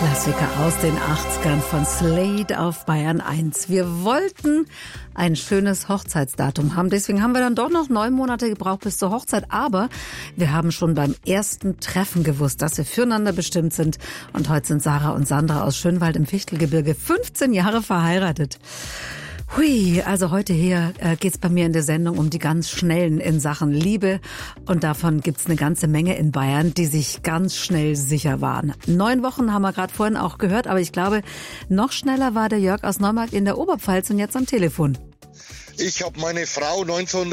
Klassiker aus den 80ern von Slade auf Bayern 1. Wir wollten ein schönes Hochzeitsdatum haben. Deswegen haben wir dann doch noch 9 Monate gebraucht bis zur Hochzeit. Aber wir haben schon beim ersten Treffen gewusst, dass wir füreinander bestimmt sind. Und heute sind Sarah und Sandra aus Schönwald im Fichtelgebirge 15 Jahre verheiratet. Hui, also heute hier geht's bei mir in der Sendung um die ganz Schnellen in Sachen Liebe. Und davon gibt's eine ganze Menge in Bayern, die sich ganz schnell sicher waren. 9 Wochen haben wir gerade vorhin auch gehört, aber ich glaube, noch schneller war der Jörg aus Neumarkt in der Oberpfalz und jetzt am Telefon. Ich habe meine Frau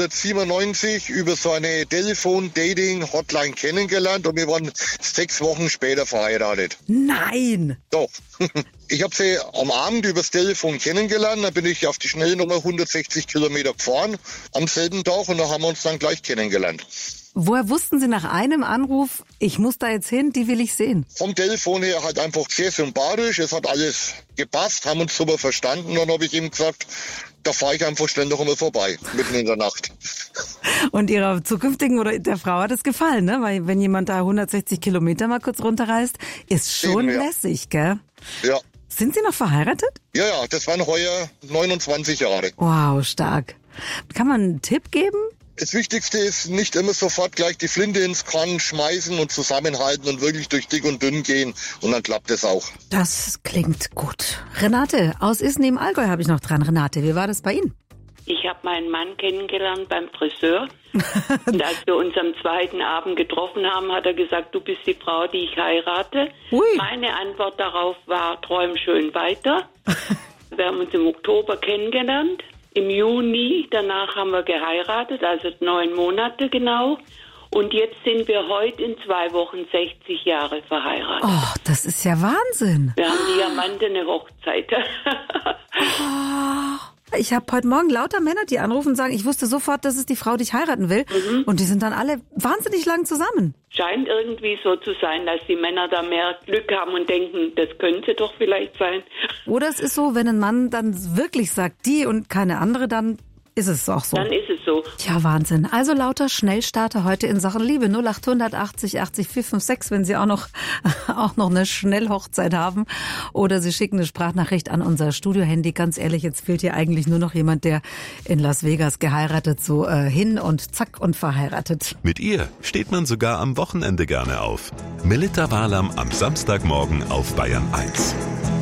1997 über so eine Telefon-Dating-Hotline kennengelernt und wir waren 6 Wochen später verheiratet. Nein! Doch. Ich habe sie am Abend übers Telefon kennengelernt, dann bin ich auf die Schnellnummer 160 Kilometer gefahren am selben Tag und da haben wir uns dann gleich kennengelernt. Woher wussten Sie nach einem Anruf, ich muss da jetzt hin, die will ich sehen? Vom Telefon her halt einfach sehr sympathisch, es hat alles gepasst, haben uns super verstanden. Dann habe ich ihm gesagt, da fahre ich einfach schnell noch einmal vorbei, mitten in der Nacht. Und Ihrer zukünftigen oder der Frau hat es gefallen, ne? Weil wenn jemand da 160 Kilometer mal kurz runterreist, ist schon Eben, ja. lässig, gell? Ja. Sind Sie noch verheiratet? Ja, das waren heuer 29 Jahre. Wow, stark. Kann man einen Tipp geben? Das Wichtigste ist, nicht immer sofort gleich die Flinte ins Korn schmeißen und zusammenhalten und wirklich durch dick und dünn gehen und dann klappt es auch. Das klingt gut. Renate aus Isny im Allgäu habe ich noch dran. Renate, wie war das bei Ihnen? Ich habe meinen Mann kennengelernt beim Friseur. Und als wir uns am zweiten Abend getroffen haben, hat er gesagt, du bist die Frau, die ich heirate. Ui. Meine Antwort darauf war, träum schön weiter. Wir haben uns im Oktober kennengelernt. Im Juni, danach haben wir geheiratet, also 9 Monate genau. Und jetzt sind wir heute in 2 Wochen 60 Jahre verheiratet. Oh, das ist ja Wahnsinn. Wir haben diamantene Hochzeit. Ich habe heute Morgen lauter Männer, die anrufen und sagen, ich wusste sofort, das ist die Frau, die ich heiraten will. Und die sind dann alle wahnsinnig lang zusammen. Scheint irgendwie so zu sein, dass die Männer da mehr Glück haben und denken, das könnte doch vielleicht sein. Oder es ist so, wenn ein Mann dann wirklich sagt, die und keine andere, dann ist es auch so. Dann ist es so. Ja, Wahnsinn. Also lauter Schnellstarter heute in Sachen Liebe. 0800 80 80 456, wenn Sie auch noch eine Schnellhochzeit haben. Oder Sie schicken eine Sprachnachricht an unser Studiohandy. Ganz ehrlich, jetzt fehlt hier eigentlich nur noch jemand, der in Las Vegas geheiratet, so hin und zack und verheiratet. Mit ihr steht man sogar am Wochenende gerne auf. Melitta Walam am Samstagmorgen auf Bayern 1.